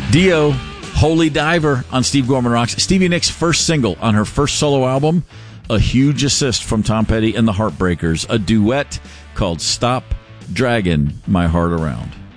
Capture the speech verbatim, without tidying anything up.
Dio, Holy Diver on Steve Gorman Rocks. Stevie Nicks' first single on her first solo album, a huge assist from Tom Petty and the Heartbreakers, a duet called Stop Draggin' My Heart Around.